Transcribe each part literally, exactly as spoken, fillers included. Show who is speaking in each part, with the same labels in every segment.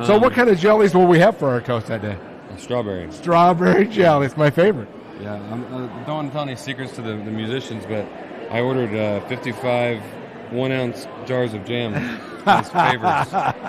Speaker 1: So
Speaker 2: Um,
Speaker 1: what kind of jellies will we have for our toast that day?
Speaker 2: Strawberry.
Speaker 1: Strawberry jelly. It's my favorite.
Speaker 2: Yeah, I'm, I don't want to tell any secrets to the, the musicians, but I ordered uh, fifty-five one-ounce jars of jam as favors.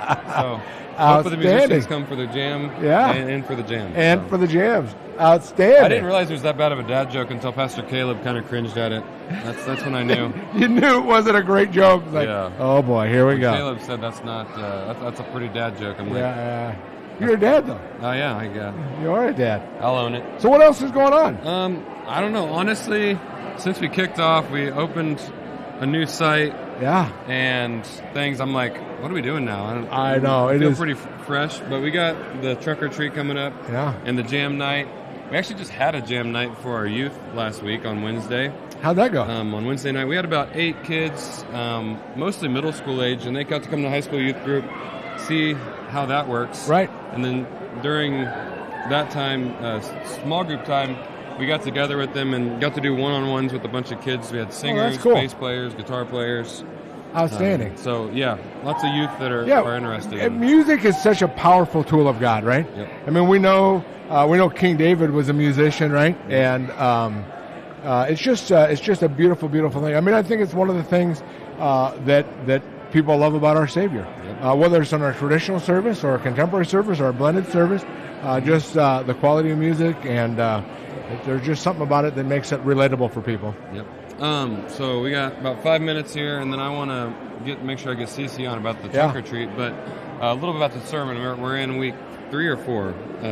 Speaker 2: So hope for the musicians come for the jam
Speaker 1: Yeah.
Speaker 2: and, and for the jam.
Speaker 1: And
Speaker 2: so.
Speaker 1: for the jams. Outstanding.
Speaker 2: I didn't realize it was that bad of a dad joke until Pastor Caleb kind of cringed at it. That's that's when I knew.
Speaker 1: You knew it wasn't a great joke. Like,
Speaker 2: Yeah.
Speaker 1: oh, boy, here we
Speaker 2: When
Speaker 1: go.
Speaker 2: Caleb said that's not, uh, that's, that's a pretty dad joke. I'm like,
Speaker 1: Yeah, uh, you're a dad, though.
Speaker 2: oh, yeah, I guess.
Speaker 1: You are a dad.
Speaker 2: I'll own it.
Speaker 1: So what else is going on?
Speaker 2: Um, I don't know. Honestly, since we kicked off, we opened a new site
Speaker 1: Yeah.
Speaker 2: and things. I'm like, what are we doing now? I, don't,
Speaker 1: I know,
Speaker 2: I
Speaker 1: it
Speaker 2: feel
Speaker 1: is-
Speaker 2: pretty f- fresh, but we got the truck or treat coming up.
Speaker 1: Yeah.
Speaker 2: And the jam night. We actually just had a jam night for our youth last week on Wednesday.
Speaker 1: How'd that go?
Speaker 2: Um, on Wednesday night, we had about eight kids, um, mostly middle school age, and they got to come to the high school youth group, see how that works.
Speaker 1: Right.
Speaker 2: And then during that time, uh, s- small group time, we got together with them and got to do one-on-ones with a bunch of kids. We had singers,
Speaker 1: cool.
Speaker 2: bass players, guitar players.
Speaker 1: Outstanding.
Speaker 2: Um, so, yeah, lots of youth that are,
Speaker 1: Yeah,
Speaker 2: are interested
Speaker 1: and
Speaker 2: in
Speaker 1: music is such a powerful tool of God, right?
Speaker 2: Yep.
Speaker 1: I mean, we know uh, we know King David was a musician, right? And um, uh, it's just uh, it's just a beautiful, beautiful thing. I mean, I think it's one of the things uh, that that people love about our Savior,
Speaker 2: Yep.
Speaker 1: uh, whether it's on our traditional service or a contemporary service or a blended service. Uh, just uh, the quality of music, and uh, there's just something about it that makes it relatable for people.
Speaker 2: Yep. Um, so we got about five minutes here, and then I want to get make sure I get Cece on about the
Speaker 1: Yeah.
Speaker 2: trick or treat. But uh, a little bit about the sermon. We're, we're in week three or four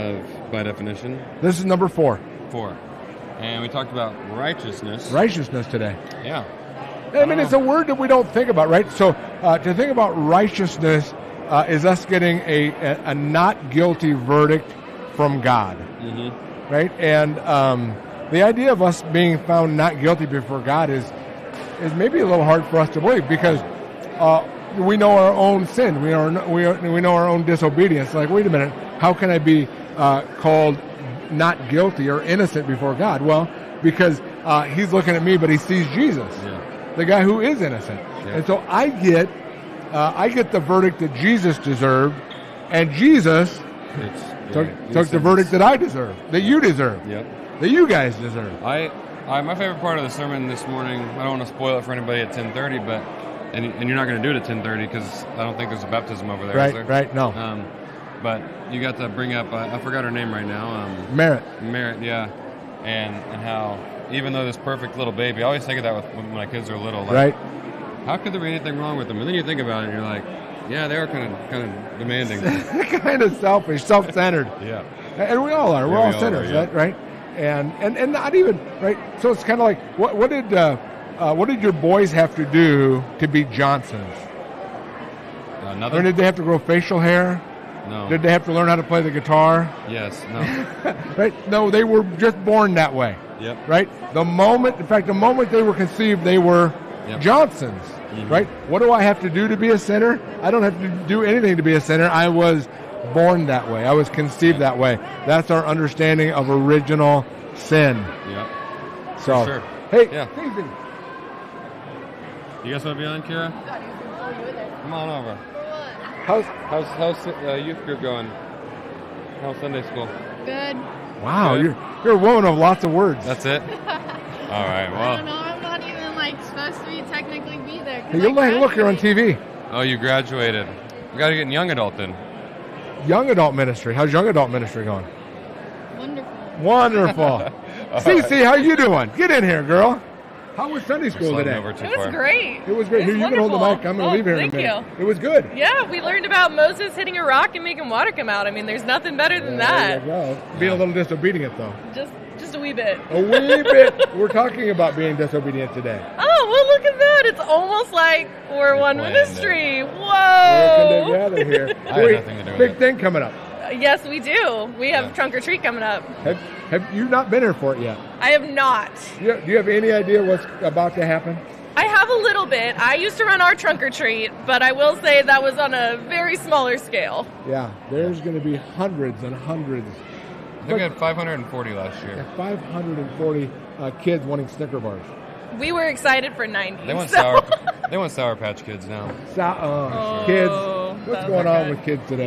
Speaker 2: of By Definition.
Speaker 1: This is number four,
Speaker 2: Four. And we talked about righteousness.
Speaker 1: righteousness today.
Speaker 2: Yeah.
Speaker 1: I mean,
Speaker 2: Oh.
Speaker 1: it's a word that we don't think about, right? So uh, to think about righteousness uh, is us getting a, a, a not guilty verdict from God,
Speaker 2: Mm-hmm.
Speaker 1: right? And um, the idea of us being found not guilty before God is is maybe a little hard for us to believe, because uh, we know our own sin, we are we are, we know our own disobedience. Like, wait a minute, how can I be uh, called not guilty or innocent before God? Well, because uh, He's looking at me, but He sees Jesus,
Speaker 2: Yeah.
Speaker 1: the guy who is innocent.
Speaker 2: Yeah.
Speaker 1: And so I get uh, I get the verdict that Jesus deserved, and Jesus
Speaker 2: It's,
Speaker 1: took,
Speaker 2: yeah,
Speaker 1: took the verdict that I deserve, that you deserve,
Speaker 2: Yep.
Speaker 1: that you guys deserve.
Speaker 2: I, I, my favorite part of the sermon this morning, I don't want to spoil it for anybody at ten thirty, but, and, and you're not going to do it at ten thirty because I don't think there's a baptism over there, is
Speaker 1: Right,
Speaker 2: there?
Speaker 1: right, no.
Speaker 2: Um, but you got to bring up, I, I forgot her name right now, um,
Speaker 1: Merit.
Speaker 2: Merritt, yeah, and and how even though this perfect little baby, I always think of that with when my kids are little, like,
Speaker 1: Right.
Speaker 2: how could there be anything wrong with them? And then you think about it, and you're like, yeah, they are kind of kind of demanding.
Speaker 1: Kind of selfish, self-centered.
Speaker 2: Yeah,
Speaker 1: And we all are. We're
Speaker 2: Yeah,
Speaker 1: all
Speaker 2: we all
Speaker 1: sinners,
Speaker 2: are, yeah.
Speaker 1: right? right? And, and and not even, right? So it's kind of like, what what did uh, uh, what did your boys have to do to be Johnsons?
Speaker 2: uh,
Speaker 1: Or
Speaker 2: nothing.
Speaker 1: did they have to grow facial hair?
Speaker 2: No.
Speaker 1: Did they have to learn how to play the guitar?
Speaker 2: Yes. No.
Speaker 1: Right? No, they were just born that way.
Speaker 2: Yep.
Speaker 1: Right? The moment, in fact, the moment they were conceived, they were
Speaker 2: Yep.
Speaker 1: Johnsons.
Speaker 2: Mhm.
Speaker 1: Right? What do I have to do to be a sinner? I don't have to do anything to be a sinner. I was born that way. I was conceived that way. That's our understanding of original sin.
Speaker 2: Yep.
Speaker 1: So,
Speaker 2: sure.
Speaker 1: hey,
Speaker 2: Yeah.
Speaker 1: Nathan,
Speaker 2: You guys want to be on, Kira? Come on over.
Speaker 1: how's,
Speaker 2: How's how's uh, youth group going? How's Sunday school?
Speaker 3: Good.
Speaker 1: wow,
Speaker 2: Good.
Speaker 1: you're you're a woman of lots of words.
Speaker 2: That's it. All right.
Speaker 3: I don't
Speaker 2: Well.
Speaker 3: know. I'm not even like supposed to be technically be there. 'cause
Speaker 1: Hey, you're
Speaker 3: I
Speaker 1: like, look, you're on T V.
Speaker 2: Oh, you graduated. We got to get in young adult then.
Speaker 1: Young adult ministry. How's young adult ministry going?
Speaker 3: Wonderful.
Speaker 1: Wonderful. Cece, how you doing? Get in here, girl. How was Sunday school
Speaker 2: Sliding
Speaker 1: today?
Speaker 2: over too
Speaker 4: It was
Speaker 2: far.
Speaker 4: great.
Speaker 1: It was great.
Speaker 4: It
Speaker 1: Here,
Speaker 4: was
Speaker 1: you can hold the
Speaker 4: wonderful.
Speaker 1: mic. I'm going to
Speaker 4: Oh,
Speaker 1: leave here in a
Speaker 4: thank
Speaker 1: minute.
Speaker 4: you.
Speaker 1: It was good.
Speaker 4: Yeah, we learned about Moses hitting a rock and making water come out. I mean, there's nothing better than
Speaker 1: There
Speaker 4: that.
Speaker 1: you go. Being a little disobedient, though.
Speaker 4: Just just a wee bit.
Speaker 1: A wee bit. We're talking about being disobedient today.
Speaker 4: Oh, well, look at that. It's almost like we're one
Speaker 2: planned
Speaker 4: ministry.
Speaker 1: Working
Speaker 4: Whoa.
Speaker 1: together here.
Speaker 2: I had
Speaker 1: Wait,
Speaker 2: nothing to do with
Speaker 1: big
Speaker 2: it.
Speaker 1: thing coming up.
Speaker 4: Yes, we do. We have
Speaker 2: Yeah.
Speaker 4: trunk or treat coming up.
Speaker 1: Have, have you not been here for it yet?
Speaker 4: I have not.
Speaker 1: Do you, do you have any idea what's about to happen?
Speaker 4: I have a little bit. I used to run our trunk or treat, but I will say that was on a very smaller scale.
Speaker 1: Yeah, there's going to be hundreds and hundreds,
Speaker 2: I think we had five hundred forty last year.
Speaker 1: five hundred forty uh, kids wanting Snicker bars.
Speaker 4: We were excited for ninety.
Speaker 2: They want
Speaker 4: so-
Speaker 2: sour. They want Sour Patch Kids now.
Speaker 1: So, uh,
Speaker 4: Oh,
Speaker 1: kids, what's
Speaker 4: that's
Speaker 1: going on
Speaker 4: okay.
Speaker 1: with kids today?